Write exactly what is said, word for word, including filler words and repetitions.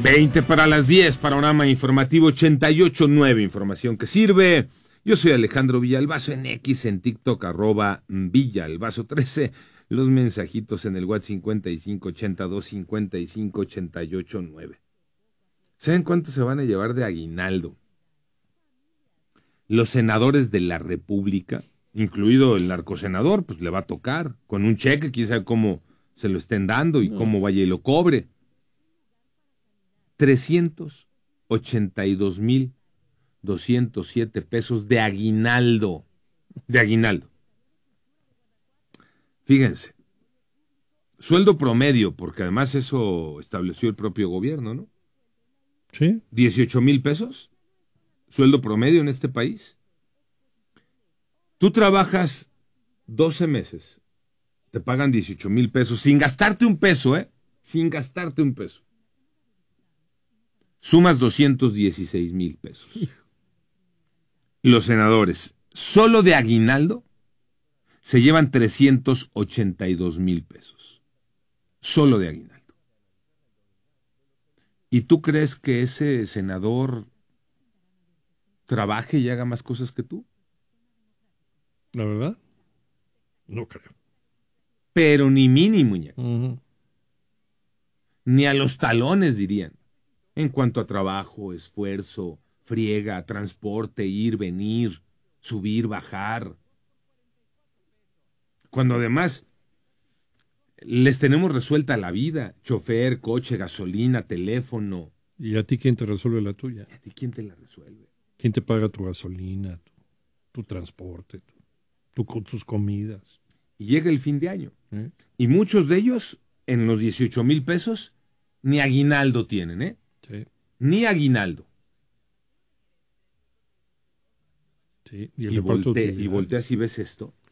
veinte para las diez, panorama informativo ochenta y ocho punto nueve, información que sirve. Yo soy Alejandro Villalbazo en X, en TikTok, arroba Villalbazo trece. Los mensajitos en el WhatsApp cincuenta y cinco ochenta y dos cincuenta y cinco ochenta y ocho nueve. ¿Saben cuánto se van a llevar de aguinaldo los senadores de la República, incluido el narcosenador? Pues le va a tocar con un cheque, quién sabe cómo se lo estén dando y cómo vaya y lo cobre. trescientos ochenta y dos mil doscientos siete pesos de aguinaldo, de aguinaldo. Fíjense, sueldo promedio, porque además eso estableció el propio gobierno, ¿no? Sí. dieciocho mil pesos, sueldo promedio en este país. Tú trabajas doce meses, te pagan dieciocho mil pesos, sin gastarte un peso, ¿eh? Sin gastarte un peso. Sumas doscientos dieciséis mil pesos. Los senadores, solo de aguinaldo, se llevan trescientos ochenta y dos mil pesos. Solo de aguinaldo. ¿Y tú crees que ese senador trabaje y haga más cosas que tú? ¿La verdad? No creo. Pero ni mínimo, muñeco. Uh-huh. Ni a los talones, dirían. En cuanto a trabajo, esfuerzo, friega, transporte, ir, venir, subir, bajar. Cuando además les tenemos resuelta la vida, chofer, coche, gasolina, teléfono. ¿Y a ti quién te resuelve la tuya? ¿Y a ti quién te la resuelve? ¿Quién te paga tu gasolina, tu, tu transporte, tu, tu, tus comidas? Y llega el fin de año. ¿Eh? Y muchos de ellos, en los dieciocho mil pesos, ni aguinaldo tienen, ¿eh? Sí. Ni aguinaldo. Sí. Y, el y, reparto volte, de y volteas y ves esto.